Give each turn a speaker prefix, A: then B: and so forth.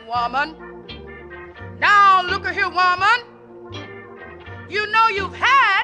A: woman. Now, look at here, woman. You know you've had